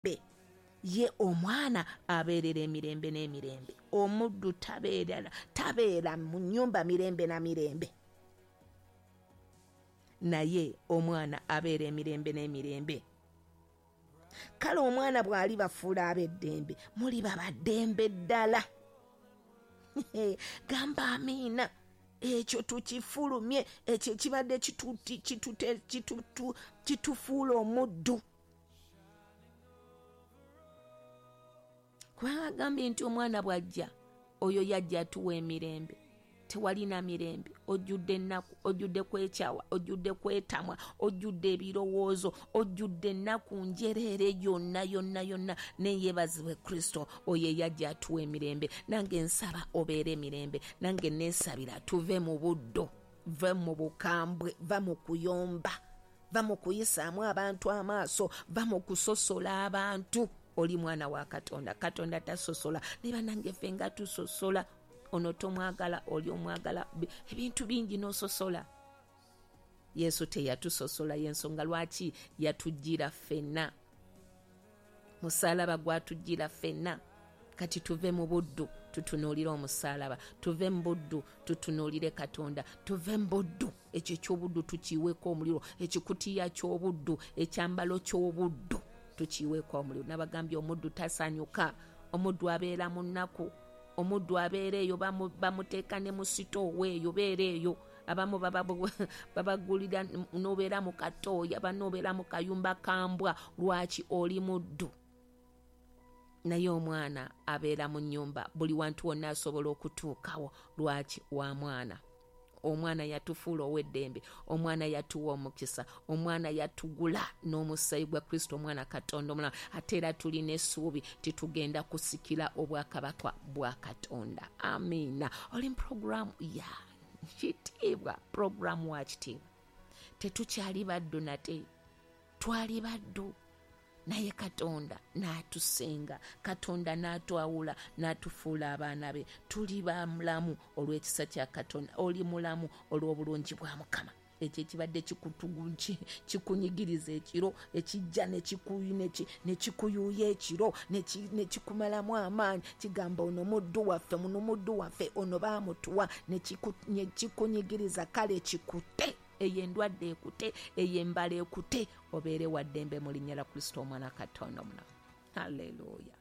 ye omwana abeerera emirembe n'emirembe. Omuddu tabeera mu nnyumba mirembe na mirembe, naye omwana abeera emirembe n'emirembe. Kale omwana bw'ali bafuula ab'eddembe, muli babaddembe ddala. Gamba amiina. Ekyo tukifulumye, ekyo kibadde kitufuula omuddu. Kubanga agambye nti omwana bw'ajja, oyo yajja atuwa emirembe. Tewalina mirembe, ojjudde ennaku, ojjudde kwekyawa, ojjudde kwetamwa, ojjudde ebirowoozo, ojjudde ennaku njereere yonna. Neyeebazibwe Kristo, oyo yajja atuwa emirembe. Nange nsaba obeere emirembe. Nange neesabira tuve mu buddo, ve mu bukambwe, va mu kuyomba, va mu kuyisaamu abantu amaaso, va mu kusosola abantu. Oli mwana wa Katonda. Katonda tasosola. Niba nange ffe nga tusosola, ono tomwagala, oli omwagala, ebintu bingi n'ososola. Yesu teyatusosola, y'ensonga lwaki yatujjira ffenna. Musalaba gwatujjira ffenna. Kati tuve mu buddu tutunuulire omusalaba, tuve mu buddu tutunuulire Katonda, tuve mu buddu ekyo eky'obuddu tukiweeko omuliro, ekikutiya ky'obuddu, ekyambalo ky'obuddu tukiweeko omuliro. Nabagambye omuddu tasanyuka, omuddu abeera mu nnaku, omuddu abeera eyo bamuteeka ne mu sitoowa eyo, beera eyo. Abamu babagulira n'obeera mu katooyi, abana obeera mu kayumba kambwa. Lwaki? Oli muddu. Naye omwana abeera mu nnyumba, buli wantu wonna asobola okutuukawo. Lwaki? Wa mwana. Omwana yatufuula ow'eddembe, omwana yatuwa omukisa, omwana yatugula n'omusaayi gwa Kristo, omwana Katonda omulala. Ate era tulina essuubi titugenda kusikira obwakabaka bwa Katonda. Amiina. Oli mu puroguramu ya kitiibwa, puroguramu wa kitiibwa. Tetukyali baddu nate, twali baddu. Naye Katonda n'atusenga, Katonda n'atwawula, n'atufuula abaana be. Tuli bamulamu olw'ekisa kya Katonda. Oli mulamu olw'obulungi bwa Mukama. Ekyo ekibadde kikunyigiriza ekiro, ekijja ne kikuyuuya ekiro, ne kikumalamu amaanyi, kigamba ono muddu waffe, muno muddu waffe, ono baamutuwa, ne kikunyigiriza. Kale kikutte, eyo endwadde ekute, eyo embala ekute, obeere wa ddembe mu linnya lya Kristo omwana Katonda omulamu. Haleluya.